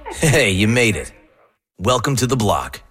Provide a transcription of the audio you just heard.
Hey, you made it. Welcome to the block.